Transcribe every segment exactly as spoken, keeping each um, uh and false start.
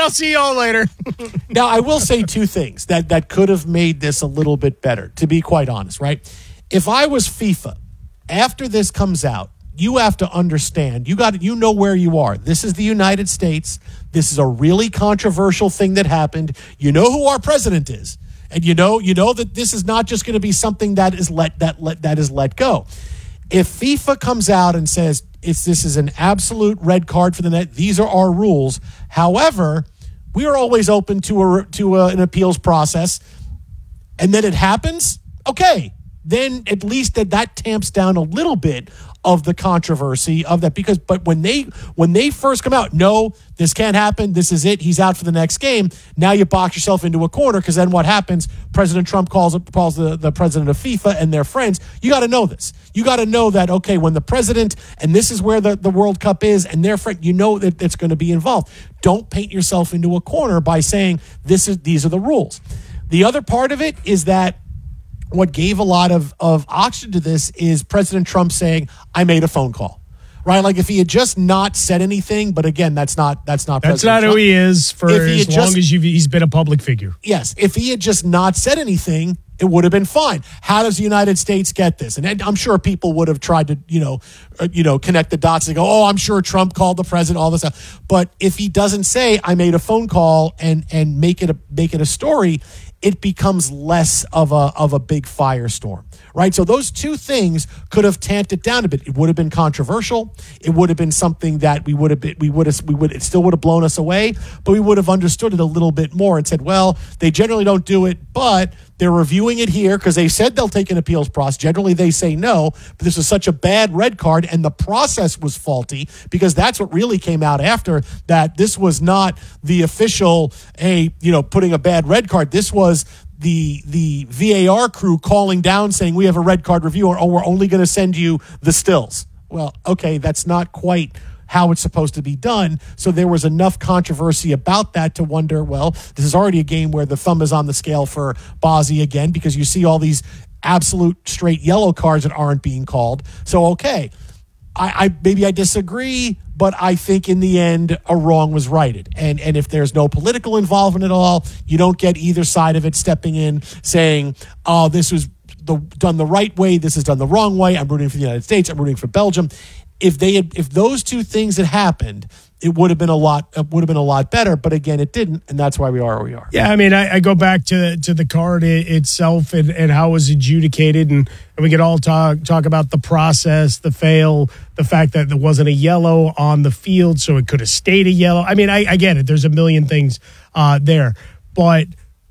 I'll see y'all later. Now, I will say two things that, that could have made this a little bit better, to be quite honest, right? If I was FIFA, after this comes out, you have to understand, you got you know where you are. This is the United States. This is a really controversial thing that happened. You know who our president is. And you know, you know that this is not just going to be something that is let that let that is let go. If FIFA comes out and says it's this is an absolute red card for the net, these are our rules. However, we are always open to a to a, an appeals process, and then it happens. Okay, then at least that that tamps down a little bit of the controversy of that, because but when they when they first come out, no, this can't happen, this is it, he's out for the next game. Now you box yourself into a corner, because then what happens? President Trump calls calls the, the president of FIFA and their friends. You got to know this. You got to know that, okay, when the president, and this is where the, the World Cup is, and their friend, you know that it's going to be involved. Don't paint yourself into a corner by saying this is these are the rules. The other part of it is that what gave a lot of, of oxygen to this is President Trump saying, I made a phone call, right? Like if he had just not said anything, but again, that's not, that's not, that's President not Trump. Who he is for as long just, as you've, he's been a public figure. Yes. If he had just not said anything, it would have been fine. How does the United States get this? And I'm sure people would have tried to, you know, uh, you know, connect the dots and go, oh, I'm sure Trump called the president, all this stuff. But if he doesn't say, I made a phone call and, and make it a, make it a story, it becomes less of a of a big firestorm, right? So those two things could have tamped it down a bit. It would have been controversial. It would have been something that we would have been, we would have we would it still would have blown us away, but we would have understood it a little bit more and said, well, they generally don't do it, but they're reviewing it here because they said they'll take an appeals process. Generally, they say no, but this was such a bad red card, and the process was faulty, because that's what really came out after that. This was not the official, hey, you know, putting a bad red card. This was the the V A R crew calling down saying we have a red card review, or oh, we're only going to send you the stills. Well, okay, that's not quite how it's supposed to be done. So there was enough controversy about that to wonder, well, this is already a game where the thumb is on the scale for Bozzy again, because you see all these absolute straight yellow cards that aren't being called. So, okay, I, I maybe I disagree, but I think in the end a wrong was righted. And and if there's no political involvement at all, you don't get either side of it stepping in saying, oh, this was the, done the right way, this is done the wrong way, I'm rooting for the United States, I'm rooting for Belgium. If they had, if those two things had happened, it would have been a lot. It would have been a lot better. But again, it didn't, and that's why we are where we are. Yeah, I mean, I, I go back to to the card it, itself and, and how it was adjudicated, and, and we could all talk talk about the process, the fail, the fact that there wasn't a yellow on the field, so it could have stayed a yellow. I mean, I, I get it. There's a million things uh, there, but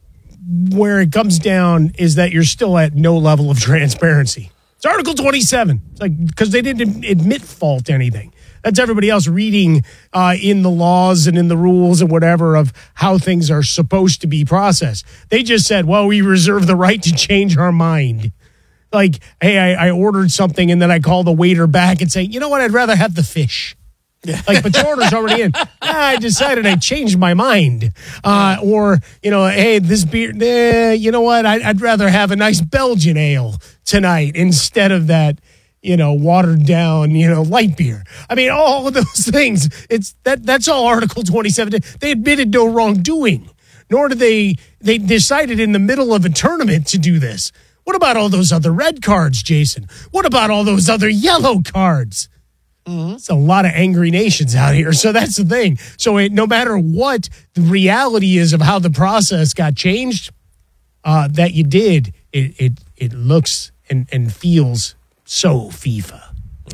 where it comes down is that you're still at no level of transparency. It's Article twenty-seven. It's like, because they didn't admit fault to anything. That's everybody else reading uh, in the laws and in the rules and whatever of how things are supposed to be processed. They just said, well, we reserve the right to change our mind. Like, hey, I, I ordered something and then I call the waiter back and say, you know what, I'd rather have the fish. Yeah. Like, but your order's already in. Ah, I decided I changed my mind. Uh, or, you know, hey, this beer, eh, you know what, I, I'd rather have a nice Belgian ale tonight instead of that, you know, watered down, you know, light beer. I mean, all of those things. It's that that's all Article twenty-seven. They admitted no wrongdoing, nor did they, they decided in the middle of a tournament to do this. What about all those other red cards, Jason? What about all those other yellow cards? Mm-hmm. It's a lot of angry nations out here. So that's the thing. So it, no matter what the reality is of how the process got changed, uh, that you did, it it it looks and, and feels so FIFA.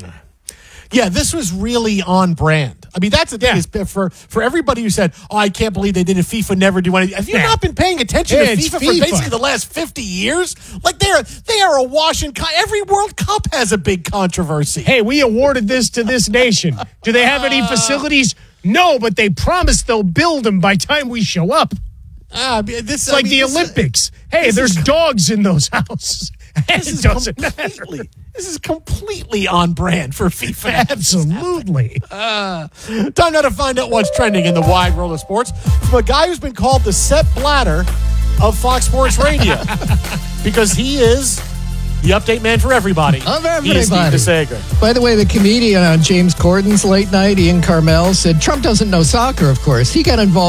Yeah, this was really on brand. I mean, that's the thing, yeah. is for, for everybody who said, oh, I can't believe they did it, FIFA never do anything. Have you yeah. not been paying attention yeah, to FIFA, FIFA for basically the last fifty years? Like, they're, they are a wash and con- every World Cup has a big controversy. Hey, we awarded this to this nation. Do they have any facilities? No, but they promised they'll build them by time we show up. Uh, this, it's like I mean, the Olympics. Is, hey, there's is, dogs in those houses. This is, completely, this is completely on brand for FIFA. Absolutely. Uh, time now to find out what's trending in the wide world of sports from a guy who's been called the Sepp Blatter of Fox Sports Radio because he is the update man for everybody. Of everybody. He is Steve DeSager. By the way, the comedian on James Corden's late night, Ian Carmel, said Trump doesn't know soccer, of course. He got involved